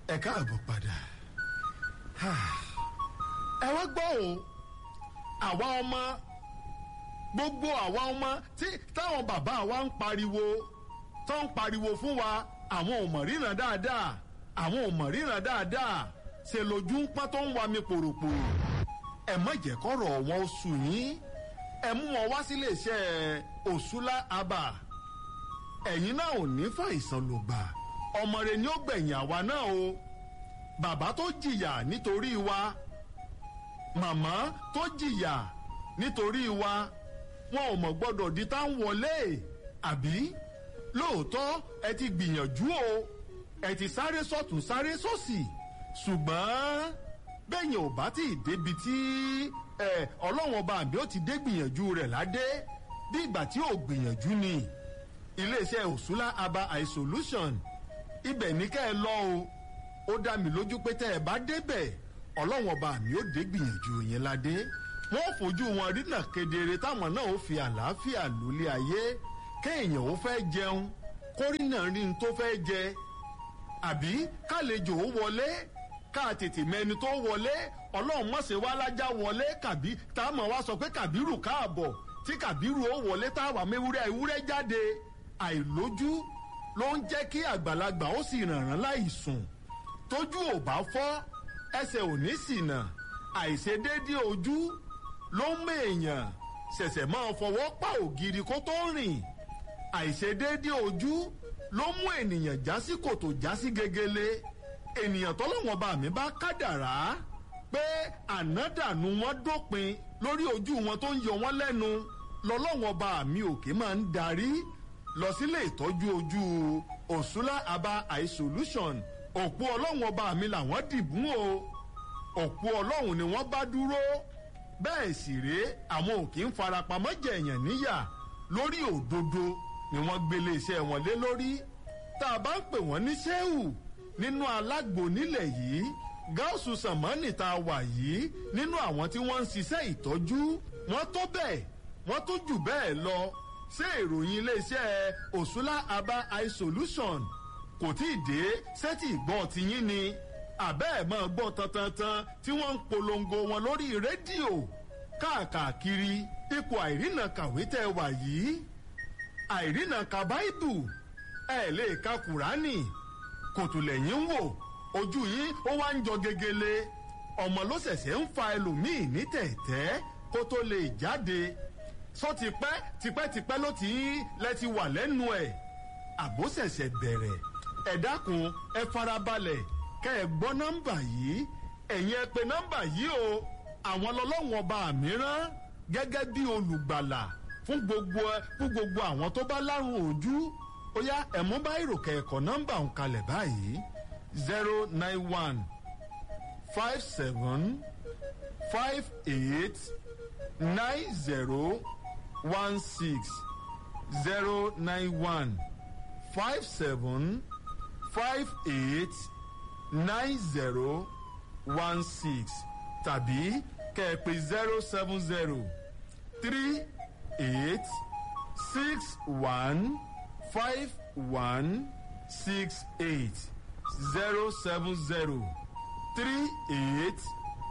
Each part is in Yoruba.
ẹ káàbọ̀ padà. ẹ wá gbọ́ o àwa ọmọ gbogbo àwa ọmọ táwọn bàbá wa ń pariwo tó ń pariwo fún wa àwọn ò mọ̀ ríran dáadáa àwọn ò mọ̀ ríran dáadáa ṣe lójú ń pọ́n tó ń wa mi pòròpòrò. ẹ má jẹ́ kọ́rọ̀ wọn ó sùn yín ẹ mú wọn wá sílé iṣẹ́ Òṣùlá Abà ẹ̀yin náà ò ní fàìsàn ló gbà ọmọ rẹ ni ó gbẹ̀yìn àwa náà o bàbá tó jìyà nítorí wa màmá tó jìyà nítorí wa wọn ò mọ̀ gbọ́dọ̀ di tá ń wọlé àbí lóòótọ́ ẹ ti gbìyànjú o ẹ ti sáré sọ́tún sáré sósì ṣùgbọ́n bẹ́yìn ò bá tí ì débi tí ọlọ́wọ́n ọba àbí ó ti dé gbìyànjú rẹ̀ ládé bí ìgbà tí ò gbìyànjú ni iléeṣẹ́ Òṣùlá Abà eye solution ibẹ̀ ní kẹ́ ẹ lọ o ó dá mi lójú pé tẹ́ ẹ bá débẹ̀ ọlọ́wọ́n ọba àmì ó dé gbìyànjú yẹn ládé wọ́n fojú wọn rínà kedere táwọn náà ó fi àlàáfíà lólé ayé kéèyàn ó fẹ́ jẹun kórìnà rí n tó fẹ́ jẹ àbí kálejò ó wọlé ká tètè mẹni tó wọlé ọlọ́run mọ̀sẹ̀ wá lájà wọlé kàbí tá a mọ̀ wá sọ pé kàbírù káàbọ̀ tí kàbírù ó wọlé táwa mẹ́wúrẹ́ ewúrẹ́ jáde àìlójú ló ń jẹ́ kí àgbàlagbà ó sì rànràn láì sùn tójú ò bá fọ́ ẹsẹ̀ ò ní ṣìnà àìṣedéédé ojú ló ń mèèyàn ṣẹ̀ṣẹ̀ máa fọwọ́ pa ògiri kó tó rìn àìṣedéédé ojú ló mú ènìyàn já sí kòtò já sí gegele ènìyàn tọ́lọ́wọ́n bá mi bá kádàrá pé ànádànù wọn dópin lórí ojú wọn tó ń yọ wọn lẹ́nu lọ́lọ́wọ́n bá mi òkè máa ń darí lọ sílé ìtọ́jú ojú Òṣùlá Abà eye solution òpó ọlọ́wọ́n bá mi làwọn dìbùn o òpó ọlọ́run ni wọ́n bá dúró bẹ́ẹ̀ sì rèé àwọn òkè ń farapamọ́ jẹ̀yàn níyà lórí òdodo ni wọ́n gbélé iṣẹ́ wọn lé lórí tá a bá ń pè wọ́n ní ṣéhù nínú alágbo nílẹ̀ yìí gáúsù sàmánì tá a wà yìí nínú àwọn tí wọ́n ń ṣiṣẹ́ ìtọ́jú wọ́n tó bẹ́ẹ̀ wọ́n tó jù bẹ́ẹ̀ lọ ṣé ìròyìn iléeṣẹ́ Òṣùlá Abà eye solution kò tí ì dé sẹ́tì ìgbọ́ tiyín ni àbẹ́ ẹ̀ máa gbọ́ tantantan tí wọ́n ń polongo wọn lórí rédíò káàkiri ipò àìrìnà kàwé tẹ́ wà yìí àìrìnà ka báìbù ẹ̀ lè ka kùránì kòtùlẹ̀yìn ń wò ojú yín ó wá ń jọ gegele ọmọ ló ṣẹ̀ṣẹ̀ ń fa ẹlòmíì ní tẹ̀tẹ́ kó tó lè jáde sọ tipẹ́tipẹ́ ló ti lẹ́ ti wà lẹ́nu ẹ̀ àbó ṣẹ̀ṣẹ̀ bẹ̀rẹ̀ ẹ dákun ẹ farabalẹ̀ kẹ́ ẹ gbọ́ nọ́mbà yìí ẹ̀yin ẹ pè nọ́mbà yìí o àwọn lọ́lọ́wọ́n ọba mìíràn gẹ́gẹ́ bí olùgbàlà fún gbogbo àwọn tó bá lárùn ojú ó yá ẹ̀mú bá ìròkè ẹ̀kọ́ nọ́mbà ń kalẹ̀ báyìí 091 57 58 90 16 091 57 58 9016 tàbí kẹ̀pẹ̀ 070 38 61 51 68 070 38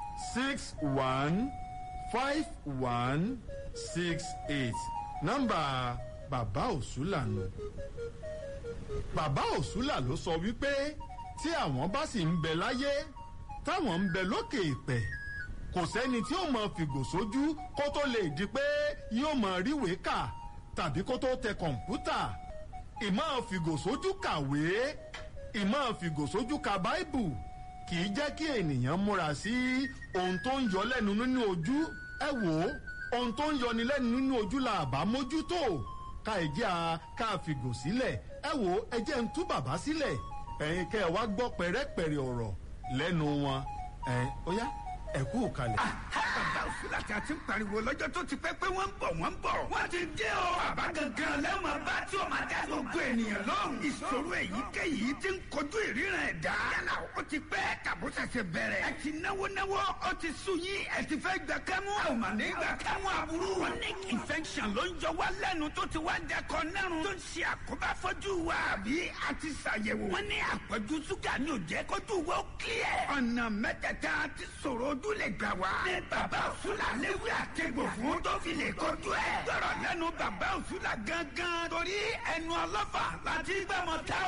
61 51 68 nọ́mbà bàbá Òṣùlá nù. Bàbá Òṣùlá ló sọ wípé tí àwọn bá sì ń bẹ láyé táwọn ń bẹ lókè ìpẹ̀ kò sẹ́ni tí ó mọ fìgò sójú kó tó lè di pé yóò mọ ríwèé kà tàbí kó tó tẹ kọ̀ǹpútà ìmọ̀ fìgò sójú kàwé ìmọ̀ fìgò sójú ka báìbù kì í jẹ́ kí ènìyàn múra sí ohun tó ń yọ lẹ́nu nínú ojú ẹ wò ó ohun tó ń yọni lẹ́nu nínú ojú la àbá mójútó ká ẹ jẹ́ ká fìgò sílẹ̀ ẹ wò ó ẹ jẹ́ ń tú bàbá sílẹ̀ ẹ̀yin kẹ́ ẹ wá gbọ́ pẹ̀rẹ́pẹ̀rẹ́ ọ̀rọ̀ lẹ́nu wọn ó yá ẹ kú kalẹ̀. Bàbá òṣùlà tí a ti ń pariwo lọ́jọ́ tó ti pẹ́ pé wọ́n ń bọ̀. wọ́n ti dé o. bàbá gangan lẹ́wọ̀n bá tí o máa dá gbogbo ènìyàn lóhùn. ìṣòro èyíkéyìí ti ń kojú ìríran ẹ̀dá. yálà ó ti pẹ́ tàbó ṣẹ̀ṣẹ̀ bẹ̀rẹ̀. ẹ ti náwó ó ti sú yín. ẹ ti fẹ́ gbà kẹ́mú. a ò mà ní gbà kẹ́mú aburú. chronic infection ló ń jọ wá lẹ́nu tó ti wá dẹkọ nẹ́rùn. tó ń ṣe àkóbá fọ́jú wa. àbí a ti ṣàyẹ̀wò. wọ́n ní àpọ̀jù ṣúgà ní òjẹ́ kójú wo clear. ọ̀nà mẹ́tẹ̀ẹ̀ta ti sọ̀rọ̀ ojú lè gbà wá. ní bàbá òṣùlà léwé àtẹ̀gbò fún tó fi lè kojú ẹ̀. gbọ́dọ̀ lẹ́nu bàbá òṣùlà gangan. torí ẹnu ọlọ́fà láti gbàmọ̀ tá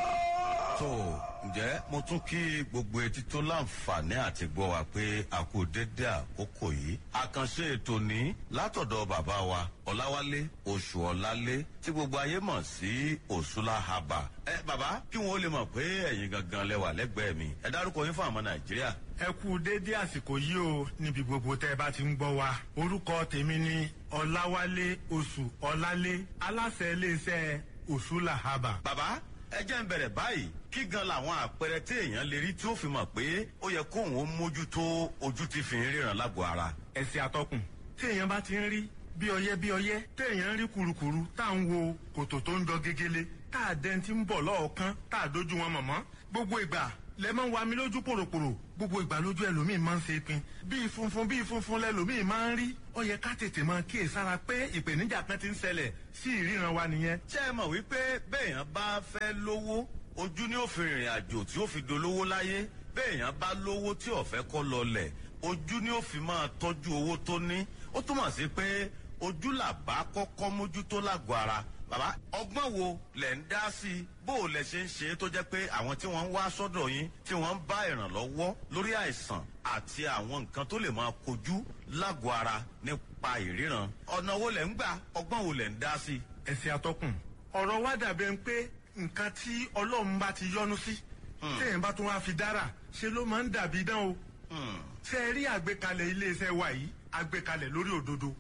o. tó ǹjẹ́ mo tún kí gbogbo etí tó láǹfààní àti gbọ́ wa pé a kú dédé àkókò yìí. àkànṣe ètò ní látọ̀dọ̀ bàbá wa ọ̀làwálé oṣù ọ̀làlé tí gbogbo ayé mọ̀ sí òṣùlà haba. Bàbá kí wọn ó lè mọ̀ pé ẹ̀yin gangan lẹ́wà lẹ́gbẹ̀ẹ́ mi ẹ dárúkọ yín fún àwọn nàìjíríà. ẹ kú dédé àsìkò yìí o níbi gbogbo tẹ́ ẹ bá ti ń gbọ́ wa. orúkọ tèmi ni ọ̀làwálé oṣù ọ̀làlé aláṣẹ iléeṣẹ́ òṣùlà haba. bàbá ẹ jẹ́ ń bẹ̀rẹ̀ báyìí kí gan làwọn àpẹẹrẹ tí èèyàn lè rí tí ó fi mọ̀ pé ó yẹ kóun ó mójútó ojú tí fi ń ríran lágọ̀ọ́ ara. ẹ̀sìn àtọkùn tí èèyàn bá ti ń rí bí ọyẹ́ tí èèyàn ń rí kurukuru tá à ń wo kòtò tó ń jọ gegele tá à dẹ́n tí ń bọ̀ lọ́ọ̀kan tá à dójú wọn mọ̀mọ́ gbogbo ìgbà lẹ máa ń wa mi lójú pòròpòrò gbogbo ìgbà lójú ẹlòmíì máa ń ṣe pin bíi funfun lẹlòmíì máa ń rí ó yẹ ká tètè máa kíyèsára pé ìpèníjà kan ti ń ṣẹlẹ̀ sí ìríran wa nìyẹn. ṣé ẹ mọ̀ wípé béèyàn bá fẹ́ lówó ojú ni ó fi rìnrìn àjò tí ó fi dolówó láyé béèyàn bá lówó tí ó fẹ́ kó lọlẹ̀ ojú ni ó fi máa tọ́jú owó tó ní ó túmọ̀ sí pé ojú làbá kọ́kọ́ mójútó lágọ̀ọ́ ara. Bàbá ọgbọ́n wo lẹ̀ ń dá sí i bó o lẹ̀ ṣe ń ṣe é tó jẹ́ pé àwọn tí wọ́n ń wá sọ́dọ̀ yín tí wọ́n ń bá ìrànlọ́wọ́ lórí àìsàn àti àwọn nǹkan tó lè máa kojú lágọ̀ọ́ ara nípa ìríran ọ̀nà wo lẹ̀ ń gbà ọgbọ́n wo lẹ̀ ń dá sí i. ẹ̀sìn àtọkùn ọ̀rọ̀ wa dàbí ẹni pé nǹkan tí ọlọ́run bá ti yọ́nú sí téèyàn bá tún wá fi dára ṣe ló máa ń dàbí dán o. ṣe é rí àgbékalẹ̀ iléeṣẹ́ wa yìí àgbékalẹ̀ lórí òdodo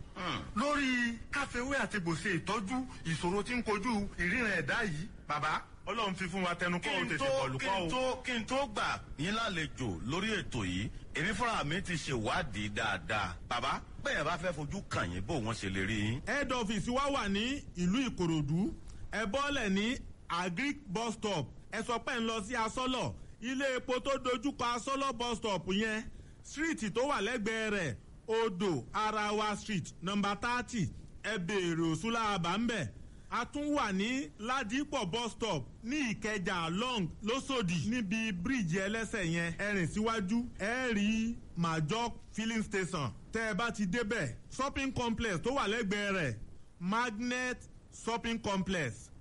lórí káfíwé àti gbòsè ìtọ́jú ìṣòro tí ń kojú ìríran ẹ̀dá yìí. bàbá ọlọ́run fi fún wa tẹnu kọ́ ò tètè bọ̀lù kọ́ o. kí n tó gbà yín lálejò lórí ètò yìí èmi fúnra mi ti ṣèwádìí dáadáa. bàbá bẹ́ẹ̀ bá fẹ́ fojú kàn yín bó wọ́n ṣe lè rí yín. head office wa wà ní ìlú ìkòròdú ẹ bọ́lẹ̀ ní agric bus stop ẹ sọ pé ń lọ sí asọ́lọ̀ ilé epo tó dojúkọ asọ́lọ̀ bus stop yẹn street tó wà lẹ́gbẹ̀ẹ́ rẹ̀ odò arawa street number 30 ẹ béèrè òṣùlà àbá ń bẹ̀. a tún wà ní ládìpọ̀ bus stop ní ìkẹjà long lọ́sọ̀dì níbi bíríìjì ẹlẹ́sẹ̀ yẹn ẹ rìn síwájú ẹ rí major filling station tẹ́ ẹ bá ti débẹ̀ shopping complex tó wà lẹ́gbẹ̀ẹ́ rẹ̀ magnet shopping complex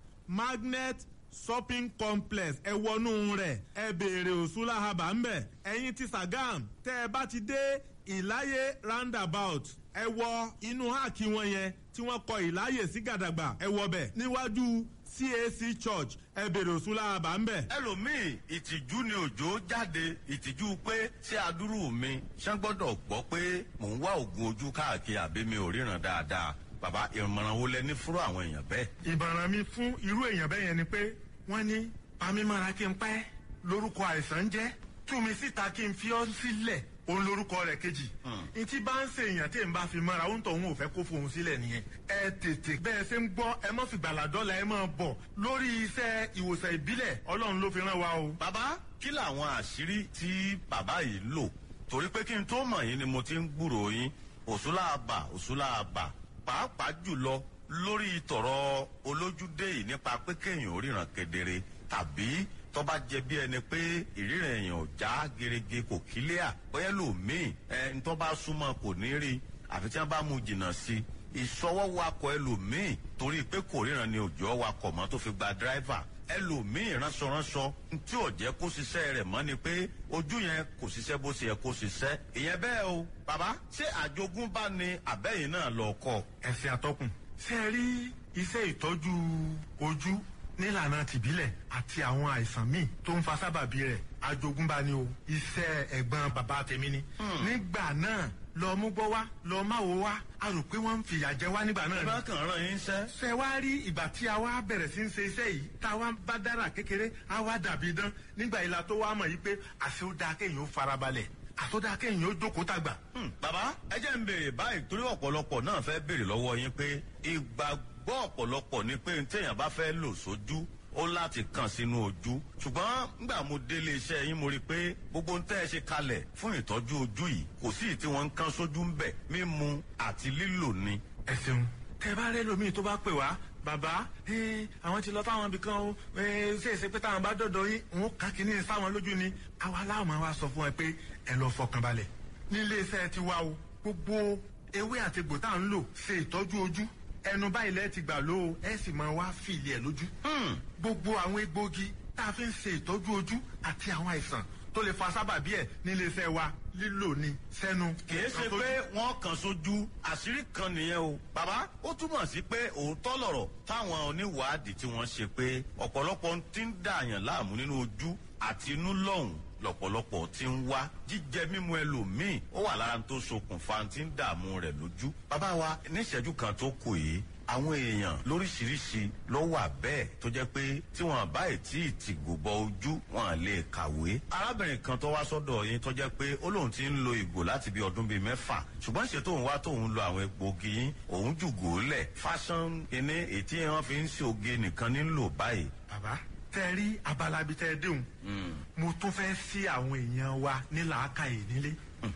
shopping complex ẹ wọnú rẹ̀ ẹ béèrè òṣùlà àbá ń bẹ̀. ẹ̀yin ti Sàgám tẹ́ ẹ bá ti dé ìláyé roundabout ẹ wọ inú háàkì wọn yẹn tí wọ́n kọ ìláyè sí gàdàgbà ẹ wọ bẹ̀ níwájú CAC church ẹ bèrè òṣùlà àbá ń bẹ̀. ẹlòmíì ìtìjú ni òjò jáde ìtìjú pé ṣé adúrú mi ṣé gbọ́dọ̀ gbọ́ pé mò ń wá oògùn ojú káàkiri àbí mi ò ríran dáadáa. bàbá ìmọ̀ràn wo lẹ ní fún àwọn èèyàn bẹ́ẹ̀. ìmọ̀ràn mi fún irú èèyàn bẹ́ẹ̀ yẹn ni pé wọ́n ní pamímọ́ra kí n pẹ́ lórúkọ àìsàn jẹ́ tú mi síta kí n fi ọ́ sílẹ̀ òun lórúkọ rẹ̀ kejì. ntí bá ń ṣe èèyàn tí n bá fi mọ́ra òun tó òun ò fẹ́ kó fohùn sílẹ̀ nìyẹn. ẹ tètè bẹ́ẹ̀ ṣe ń gbọ́ ẹ mọ́ fìgbàlà dọ́là ẹ máa bọ̀ lórí iṣẹ́ ìwòsàn ìbílẹ̀ ọlọ́run ló fi rán wa o. bàbá kí làwọn àṣírí tí bàbá yìí lò torí pé kí n tó mọ̀ yín ni mo ti ń gbúròó yín òṣùlà àbà pàápàá jùlọ lórí tọ̀rọ̀ olójúdé yìí nípa pé kéèyàn ò ríran kedere tàbí tó bá jẹ bí ẹni pé ìríran èèyàn ò já gerege kò kílíà bóyá lòmíì tó bá súnmọ́ kò ní rí àfi tí wọ́n bá mú jìnnà sí i ìṣọwọ́ wakọ̀ ẹlòmíì torí pé kò ríran ni òjò wakọ̀ mọ́ tó fi gba dráìvà ẹlòmíì ránṣọ tí ò jẹ́ kó ṣiṣẹ́ rẹ̀ mọ́ ni pé ojú yẹn kò ṣiṣẹ́ bó ṣe yẹ kó ṣiṣẹ́ ìyẹn bẹ́ẹ̀ o bàbá ṣé àjogúnbá ni àbẹ́yìn náà lọ kọ́. ẹ̀sìn àtọkùn ṣe rí iṣẹ́ ìtọ́jú ojú nílànà tìbílẹ̀ àti àwọn àìsàn míì tó ń fa sábàbí rẹ̀ àjogúnbá ni o iṣẹ́ ẹ̀gbọ́n bàbá tèmi ni. nígbà náà lọ mú gbọ́ wá lọ má wo wá a rò pé wọ́n ń fìyà jẹ wá nígbà náà ni. ìbá kan ràn yín sẹ́. ṣe wá rí ìgbà tí a wá bẹ̀rẹ̀ sí ń ṣe iṣẹ́ yìí tá a wá bá dára kékeré a wá dàbí dán nígbà ìlà tó wá mọ̀ yìí pé àṣé ó dáa kéèyàn ó farabalẹ̀ àtọ́dá kéèyàn ó jókòó tàgbà. bàbá ẹ jẹ́ ń béèrè báyìí torí ọ̀pọ̀lọpọ̀ náà fẹ́ béèrè lọ́wọ́ yín pé ìgbàgbọ́ ọ̀pọ̀lọpọ̀ ni pé téèyàn bá fẹ́ lò sójú ó láti kàn sínú ojú ṣùgbọ́n nígbà mo délé iṣẹ́ yín mo rí i pé gbogbo ń tẹ́ ẹ ṣe kalẹ̀ fún ìtọ́jú ojú yìí kò sí tí wọ́n ń kán sójú ń bẹ̀ mímu àti lílò ni. ẹ ṣeun tẹ bá rẹ lómi tó bá pè wá bàbá àwọn ti lọ fáwọn ibì kan o ṣe é ṣe pé táwọn bá dọ̀dọ̀ yín òun kà kínní sáwọn lójú ni àwa láwọn máa wá sọ fún ẹ pé ẹ lọ fọkàn balẹ̀ nílé iṣẹ́ ti wá o gbogbo ewé àti egbò tá à ń lò ṣe ìtọ́jú ojú ẹnu báyìí lẹ́ẹ̀ ti gbà ló o ẹ sì máa wá fìlì ẹ̀ lójú. gbogbo àwọn egbògi tá a fi ń ṣe ìtọ́jú ojú àti àwọn àìsàn tó lè fa sábàbí ẹ̀ nílé iṣẹ́ wa lílò ní sẹ́nu. kìí ṣe pé wọ́n kàn sójú àṣírí kan nìyẹn o. bàbá ó túmọ̀ sí pé òótọ́ lọ̀rọ̀ táwọn oníwàádìí tí wọ́n ṣe pé ọ̀pọ̀lọpọ̀ ti ń dààyàn láàmú nínú ojú àti inú lọ́hùn lọ̀pọ̀lọpọ̀ ti ń wá jíjẹ mímu ẹlòmíì ó wà lára tó ṣokùnfà tí ń dààmú rẹ̀ lójú. bàbá wa níṣẹ́jú kan tó kù yìí àwọn èèyàn lóríṣiríṣi ló wà bẹ́ẹ̀ tó jẹ́ pé tí wọ́n bá tí ì tìgò bọ ojú wọn lè kàwé. arábìnrin kan tó wá sọ́dọ̀ yín tó jẹ́ pé ó lóun ti ń lo ìgò láti bí ọdún bíi 6 ṣùgbọ́n ṣe tóun wá tóun lo àwọn egbògi yín òun jùgò lẹ̀ fashion kíní ètí wọn fi ń ṣe oge nìkan nílò báyìí. bàbá tẹ rí abala bíi tẹ déhùn mo tún fẹ́ sí àwọn èèyàn wa ní làákàyè nílé.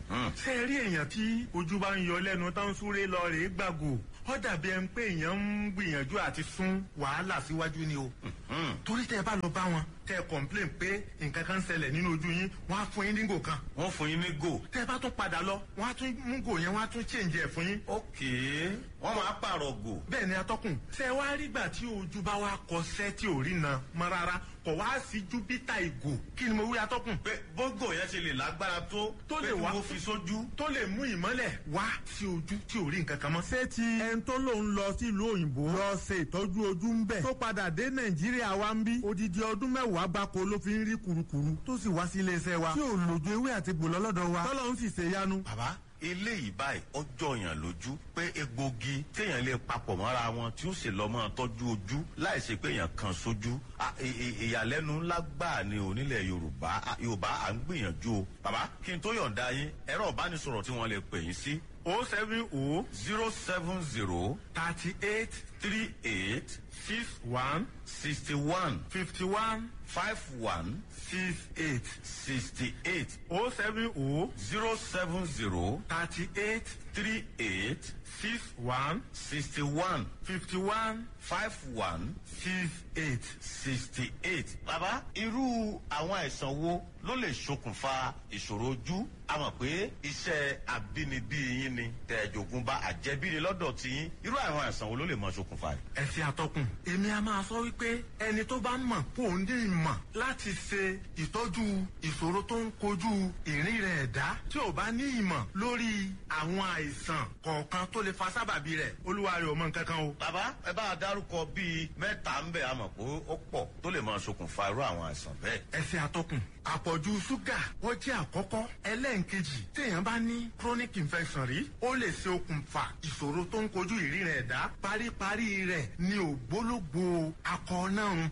ṣé rí èèyàn tí ojú bá ń yọ lẹ́nu tó ń súré lọ rèé gbàgò ó dàbí ẹni pé èèyàn ń gbìyànjú àti sún wàhálà síwájú ni o. torí tẹ bá lọ bá wọn tẹ complain pé nǹkan kan ń ṣẹlẹ̀ nínú ojú yín wọ́n á fún yín ní gò kan. wọ́n fún yín ní gò. tẹ bá tún padà lọ wọ́n á tún mú gò yẹn wọ́n á tún change ẹ̀ fún yín. ok wọ́n máa pààrọ̀ gò. bẹ́ẹ̀ ni atọ́kùn ṣe wá rígbà tí ojú bá wá kọsẹ́ tí ò rí na mọ́ rárá kò wá sí júbítà ìgò kí ni mo wí atọ́kùn. pé bógò yẹn ṣe lè lágbára tó lè wá fi sójú. tó lè mú ìmọ́lẹ̀ wá sí ojú tí ò rí nǹkan kan mọ́. ṣé ti ẹni tó lòun lọ sílùú òyìnbó lọ ṣe ìtọ́jú ojú ń bẹ̀ tó padà dé nàìjíríà wa ń bí odidi ọdún 10 gbáko ló fi ń rí kurukuru tó sì wá sí iléeṣẹ́ wa tí ò lòjú ewé àti gbò lọ́lọ́dọ̀ wa tọ́lọ́ ń sì ṣe yanu. bàbá eléyìí báyìí ọjọ́ yàn lójú pé egbògi téèyàn lè papọ̀ mọ́ra wọn tí ó sì lọ́ mọ́ tọ́jú ojú láì ṣe pé èèyàn kan sójú ìyàlẹ́nu ńlá gbà ní onílẹ̀ yorùbá à ń gbìyànjú o. bàbá kí n tó yọ̀ǹda yín ẹ̀rọ ìbánisọ̀rọ̀ tí wọ́n lè pè yín sí. 070 070 38 38 61 61 51 51 68 68 070 070 38 38 61 61 51 51 68 68. bàbá irú àwọn àìsàn wo ló lè ṣokùnfà ìṣòro ojú a mọ̀ pé iṣẹ́ àbínibí yín ni tẹ̀jọ̀gúnba àjẹbí ni lọ́dọ̀ tí yín irú àwọn àìsàn wo ló lè mọ ṣokùnfà rẹ̀. ẹ ṣe àtọkùn èmi a máa sọ wípé ẹni tó bá mọ̀ kó o ní ìmọ̀ láti ṣe ìtọ́jú ìṣòro tó ń kojú ìrìn rẹ̀ ẹ̀dá tí ò bá ní ìmọ̀ lórí àwọn àìsàn kọ̀ọ̀kan tó lè fa sábàbí rẹ̀ olúwa rẹ̀ ò mọ nǹkan kan o. bàbá ẹ bá a dárúkọ bíi 3 ń bẹ̀ a mọ̀ pé ó pọ̀ tó lè mọ ṣokùnfà irú àwọn àìsàn bẹ́ẹ̀. ẹ ṣe àtọkùn àpọ̀jù ṣúgà wọ́n jẹ́ àkọ́kọ́ ẹlẹ́ǹkejì téèyàn bá ní chronic infection rí ó lè ṣe okùnfà ìṣòro tó ń kojú ìríran ẹ̀dá paríparí rẹ̀ ní ògbólógbò akọ náà.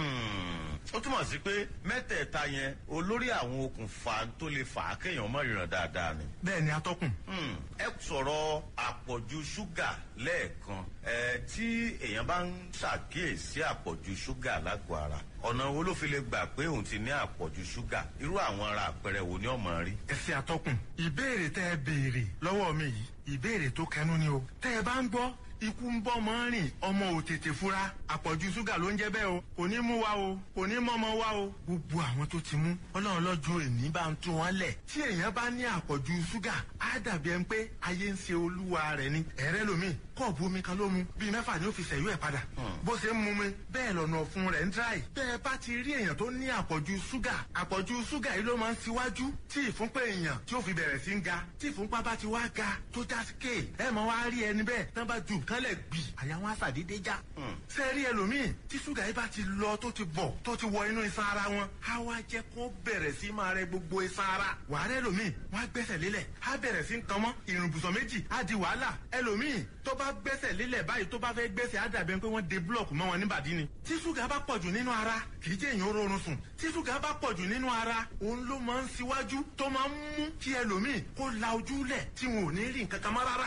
ó túmọ̀ sí pé mẹ́tẹ̀ẹ̀ta yẹn olórí àwọn okùnfà tó lè fà á kéèyàn mọ̀ ríran dáadáa ni. bẹ́ẹ̀ ni atọ́kùn. ẹ sọ̀rọ̀ àpọ̀jù ṣúgà lẹ́ẹ̀kan tí èèyàn bá ń ṣàkíyèsí àpọ̀jù ṣúgà lágọ̀ọ́ ara ọ̀nà wo ló fi lè gbà pé òun ti ní àpọ̀jù ṣúgà irú àwọn ara àpẹẹrẹ wo ni ọmọ rí. ẹ ṣe àtọkùn ìbéèrè tẹ ẹ béèrè lọ́wọ́ mi yìí ìbéèrè tó kẹnu ni o tẹ ẹ bá ń gbọ́ ikú ń bọ́ mọ́ rìn ọmọ ò tètè fura àpọ̀jù ṣúgà ló ń jẹ́ bẹ́ẹ̀ o kò ní mú wa o kò ní mọ́mọ́ wa o gbogbo àwọn tó ti mú ọlọ́run lọ́jọ́ èní bá ń tún wọn lẹ̀ tí èèyàn bá ní àpọ̀jù ṣúgà á dàbí ẹni pé ayé ń ṣe olúwa rẹ̀ ni ẹ̀rẹ́ lomi kọ́ọ̀bù omi kan ló mu bíi 6 ni ó fi ṣẹ̀yú ẹ̀ padà bó ṣe ń mu mi bẹ́ẹ̀ lọ́nà ọ̀fun rẹ̀ ń dráì bẹ́ẹ̀ bá ti rí èèyàn tó ní àpọ̀jù ṣúgà yìí ló máa ń ṣíwájú tí ìfúnpá èèyàn tí ó fi bẹ̀rẹ̀ sí ń ga tí ìfúnpá bá ti wá ga tó já sí kéè ẹ̀ mọ́ wá rí ẹni bẹ́ẹ̀ tán bá ju nǹkan lẹ̀ gbì àyà wọn àṣàdédé já. ṣé rí ẹlòmíì tí ṣúgà yìí bá ti lọ tó ti bọ̀ tó ti wọ inú iṣan ara wọn á wá jẹ́ kó bẹ̀rẹ̀ sí máa rẹ gbogbo iṣan ara wàhálà ẹlòmíì wọn á gbẹ́sẹ̀ lélẹ̀ á bẹ̀rẹ̀ sí ń kan mọ́ ìrùnbùsọ̀ méjì á di wàhálà ẹlòmíì tó bá bá gbẹ́sẹ̀ lélẹ̀ báyìí tó bá fẹ́ gbẹ́sẹ̀ á dàbí pé wọ́n de búlọ̀kù mọ́ wọn níbàdí ni. tí ṣúgà bá pọ̀jù nínú ara kì í jẹ́ èèyàn rọrùn sùn. tí ṣúgà bá pọ̀jù nínú ara òun ló máa ń ṣíwájú tó máa ń mú kí ẹlòmíì kó la ojú lẹ̀ tí wọn ò ní rí nǹkan kan mọ́ rárá.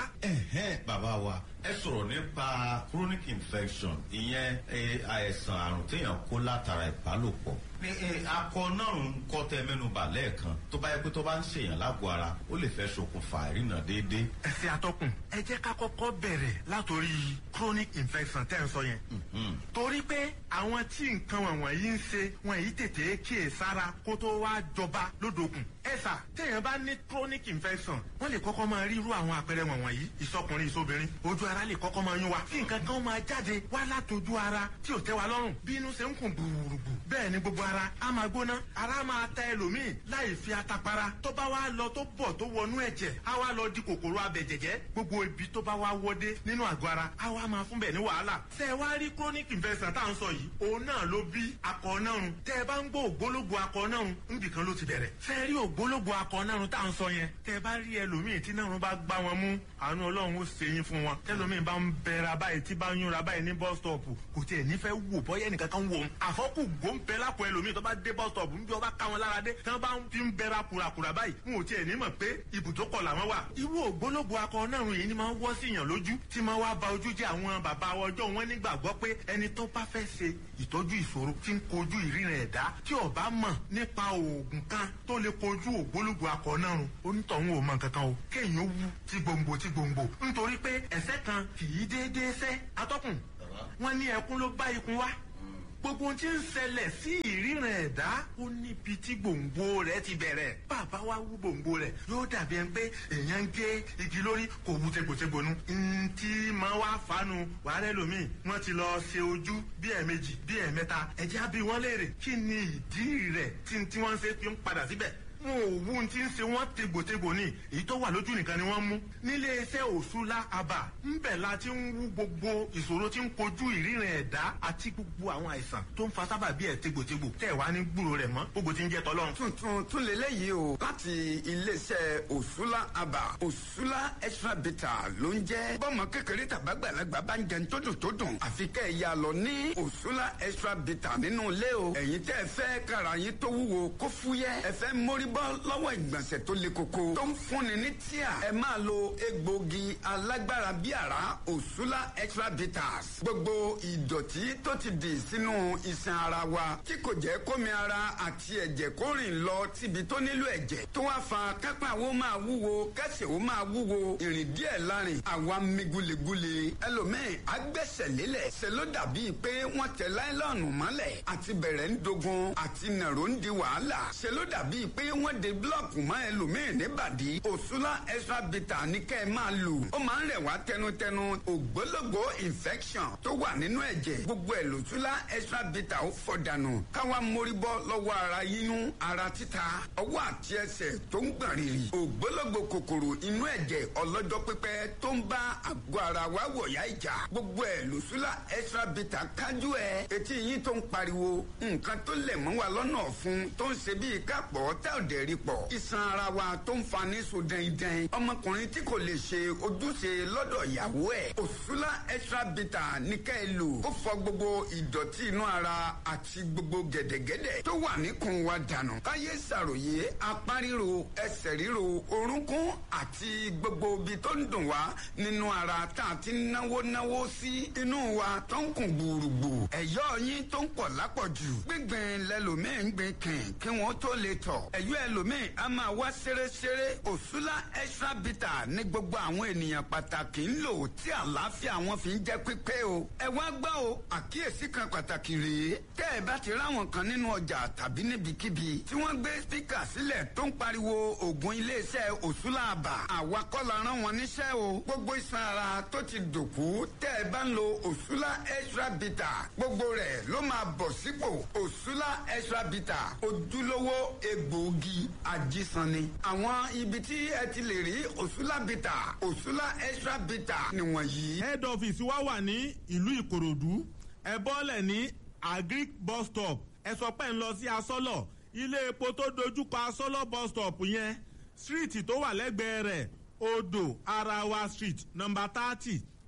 Bàbá wa ẹ sọ̀rọ̀ nípa chronic infection ìyẹn àìsàn àrùn téèyàn kó látara ìbálòpọ̀ ní akọ náà ń kọ́ tẹ mẹ́nubà lẹ́ẹ̀kan tó bá yẹ pé tó bá ń ṣèyàn lágọ̀ọ́ ara ó lè fẹ́ ṣokùnfà ìrìnà déédéé. ẹsẹ̀ atọ́kùn ẹ jẹ́ ká kọ́kọ́ bẹ̀rẹ̀ látòrí chronic infection tẹ́ ń sọ yẹn. torí pé àwọn tí nǹkan wọ̀nyí ń ṣe wọn yìí tètè kíyè sára kó tó wá jọba lódòkun. ẹ̀sà téèyàn bá ní chronic infection wọ́n lè kọ́kọ́ máa rí irú àwọn àpẹẹrẹ wọ̀nyí ìsọkùnrin ìsobìnrin ojú ara lè kọ́kọ́ máa yún wa kí nǹkan kan máa jáde wá látojú ara tí ò tẹ́ wa lọ́rùn bí inú ṣe ń kùn gbùrùgbù bẹ́ẹ̀ ni gbogbo ara á máa gbóná ara máa ta ẹlòmíì láì fi atapara tó bá wá lọ tó bọ̀ tó wọnú ẹ̀jẹ̀ á wá lọ di kòkòrò abẹ̀jẹ̀jẹ̀ gbogbo ibi tó bá wá wọdé nínú àgọ́ ara á wá máa fún bẹ̀ ní wàhálà. tẹ́ ẹ wá rí chronic infection tá à ń sọ yìí òun náà ló bí akọ̀ọ́nárun tẹ́ ẹ bá ń gbọ́ ògbólógbò akọ̀ọ́nárun níbìkan ló ti bẹ̀rẹ̀. fẹ́ rí ògbólógbò akọ̀ọ́nárun tá à ń sọ yẹn tẹ́ ẹ bá rí ẹlòmíì tí nárun bá gbá wọn mú àánú ọlọ́run ó ṣe yín fún wọn tẹ́lòmíì bá ń bẹ̀rẹ̀ báyìí tí bá ń yúnra báyìí ní bus stop kò tiẹ̀ nífẹ̀ẹ́ wò bọ́yẹ́ nìkan kan wò ó àfọ́kù gbóǹpẹ́ lápò ẹlòmíì tó bá dé bus stop ń bí ọba ká wọn lára dé tí wọ́n bá ń fi ń bẹ̀rẹ̀ kùràkùrà báyìí wọn ò tiẹ̀ ní mọ̀ pé ibùdókọ̀ làwọn wà. irú ògbólógbò akọ̀ọ́nárun yìí ni máa ń wọ́ sí yàn lójú tí máa wá ba ojú jẹ́ àwọn bàbá ọjọ́ wọn nígbàgbọ́ pé ẹni tó bá fẹ́ ṣe ìtọ́jú ìṣòro tí ń kojú ìríran ẹ̀dá tí ó bá mọ̀ nípa oògùn kan tó lè kojú ògbólógbò akọ̀ọ́nárun onítọ̀hún ò mọ̀ nǹkan kan o kéèyàn ó wú tí gbòǹgbò nítorí pé ẹ̀ṣẹ̀ kan kì í déédéé ṣẹ́ atọ́kùn wọn ní ẹkún ló bá ikun wá gbogbo ohun tí ń ṣẹlẹ̀ sí ìríran ẹ̀dá ó níbi tí gbòǹgbò rẹ̀ ti bẹ̀rẹ̀ bàbá wa wú gbòǹgbò rẹ̀ yóò dàbí ẹni pé èèyàn ń gé igi lórí kò wú tegbòtegbò nu ntí máa wá fanu wàhálà ẹlòmíì wọ́n ti lọ ṣe ojú bí ẹ̀ẹ̀mejì bí ẹ̀ẹ̀mẹ́ta ẹ̀jẹ̀ á bí wọ́n léèrè kí ni ìdí rẹ̀ tí wọ́n ṣe fi ń padà síbẹ̀ wọn ò wú ti ń ṣe wọn tegbòtegbò ní èyí tó wà lójú nìkan ni wọ́n mú nílé iṣẹ́ òṣùlá àbà ńbẹ̀ la ti ń wú gbogbo ìṣòro tí ń kojú ìríran ẹ̀dá àti gbogbo àwọn àìsàn tó ń fa sábàbí ẹ̀ tegbòtegbò tẹ̀ wá ní gbúrò rẹ̀ mọ́ gbogbo tí ń jẹ́ tọ́lọ́run. tuntun tún lélẹ́yìí o láti iléeṣẹ́ òṣùlá àbà òṣùlá extra bitter ló ń jẹ́ bọ́mọ kékeré tàbágbàlagbà bá ń jẹun tó dùn àfi kẹ́ ẹ̀ yà lọ ní òṣùlá extra bitter nínú ilé o ẹ̀yin tẹ́ ẹ fẹ́ kára yín tó wúwo kó fúyẹ́ ẹ fẹ́ mórí bọ́ lọ́wọ́ ìgbọ̀nsẹ̀ tó le koko tó ń fúnni ní tíà ẹ máa lo egbògi alágbára bí àrá òṣùlá extra bitters gbogbo ìdọ̀tí tó ti dì sínú iṣan ara wa tí kò jẹ́ kómi ara àti ẹ̀jẹ̀ kó rìn lọ síbi tó nílò ẹ̀jẹ̀ tó wá fa kápá wo máa wúwo kẹsẹ̀ wo máa wúwo ìrìn díẹ̀ lárin àwa mi gulegule ẹlòmíì agbẹ́sẹ̀ lélẹ̀ ṣe ló dàbí pé wọ́n tẹ láìlọ́ọ̀nù mọ́lẹ̀ àti bẹ̀rẹ̀ ń dogun àti nàró ń di wàhálà ṣe ló dàbí pé wọ́n de búlọ̀kù mọ́ ẹlòmíì níbàdí òṣùlá extra bitter ní kẹ́ ẹ máa lò ó máa ń rẹ̀ wá tẹnutẹnu ògbólógbò infection tó wà nínú ẹ̀jẹ̀ gbogbo ẹ̀ lòṣùlá extra bitter ó fọ̀dànù káwa mórí bọ́ lọ́wọ́ ara yíyún ara títa ọwọ́ àti ẹsẹ̀ tó ń gbọ̀n rìrì ògbólógbò kòkòrò inú ẹ̀jẹ̀ ọlọ́jọ́ pípẹ́ tó ń bá àgọ́ ara wa wọ̀yá ìjà gbogbo ẹ̀ lòṣùlá extra bitter kájú ẹ̀ etí yín tó ń pariwo nǹkan tó lẹ̀ mọ́ wa lọ́nà ọ̀fun tó ń ṣe bíi kápọ̀ tẹ́ òdẹ̀ rí pọ̀ iṣan ara wa tó ń fa ní so dẹ́ndẹ́n ọmọkùnrin tí kò lè ṣe ojúṣe lọ́dọ̀ ìyàwó ẹ̀ òṣùlá extra bitter ní ká ẹ lò ó fọ gbogbo ìdọ̀tí inú ara àti gbogbo gẹ̀dẹ̀gẹ̀dẹ̀ tó wà níkùn wa dànù káyé ṣàròyé apá ríro ẹsẹ̀ ríro orúnkún àti gbogbo ibi tó ń dùn wá nínú ara tá a ti náwó sí inú wa tó ń kùn gbùrùgbù ẹ̀yọ́ yín tó ń pọ̀ lápọ̀jù gbígbìn lẹ́lòmíì ń gbìn kí wọ́n tó lè tọ̀ ẹ̀yọ́ ẹlòmíì a máa wá ṣeréṣeré òṣùlá extra bitter ní gbogbo àwọn ènìyàn pàtàkì ń lò tí àlàáfíà wọn fi ń jẹ́ pípé o ẹ wá gbọ́ o àkíyèsí kan pàtàkì rèé tẹ́ ẹ bá ti ráwọn kan nínú ọjà tàbí níbikíbi tí wọ́n gbé spíkà sílẹ̀ tó ń pariwo ògùn iléeṣẹ́ òṣùlá àbà àwa kọ́ la rán wọn níṣẹ́ o gbogbo iṣan ara tó ti dòkú tẹ́ ẹ bá ń lo òṣùlá extra bitter gbogbo rẹ̀ ló máa bọ̀ sípò òṣùlá extra bitter ojúlówó egbòogi ajísanni àwọn ibi tí ẹ ti lè rí òṣùlá bitter òṣùlá extra bitter nìwọ̀nyí. head office wa wà ní ìlú ìkòròdú ẹ bọ́lẹ̀ ní agric bus stop ẹ sọ pé ń lọ sí asọ́lọ̀ ilé epo tó dojúkọ asọ́lọ̀ bus stop yẹn street tó wà lẹ́gbẹ̀ẹ́ rẹ̀ odò arawa street number 30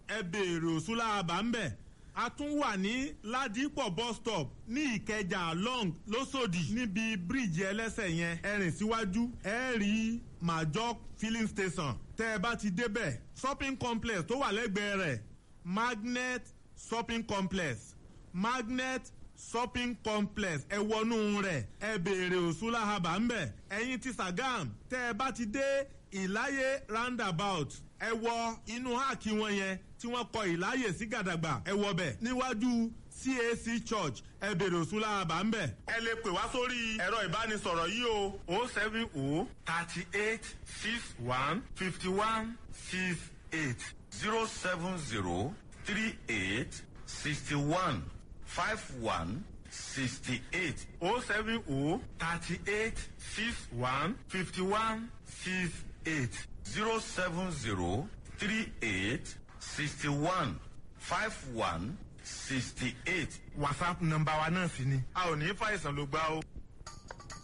ẹ béèrè òṣùlàbà ń bẹ̀. A tún wà ní Ládìpọ̀ bus stop ní Ìkẹjà long lóṣòdì níbi bíríìjì ẹlẹ́sẹ̀ yẹn ẹ rìn síwájú ẹ rí Major filling station tẹ́ ẹ bá ti débẹ̀ shopping complex tó wà lẹ́gbẹ̀ẹ́ rẹ̀ Magnet shopping complex Magnet shopping complex ẹ wọnú rẹ̀ ẹ béèrè òṣùlàbà ń bẹ̀. Ẹ̀yin ti Sàgám tẹ́ ẹ bá ti dé Ìláyé roundabout ẹ wọ inú háàkì wọn yẹn tí wọ́n kọ Ìláyè sí Gàdàgbà ẹ wọ bẹ̀ níwájú CAC church ẹ bèrè òṣùlàbà ń bẹ̀. ẹ lè pè wá sórí ẹ̀rọ ìbánisọ̀rọ̀ yìí o 070 38 61 51 68 070 38 61 51 68 070 38 61 51 68 070 38 61 51 68. WhatsApp nọ́mbà wa náà sì ni a ò ní fàìsàn ló gbà o.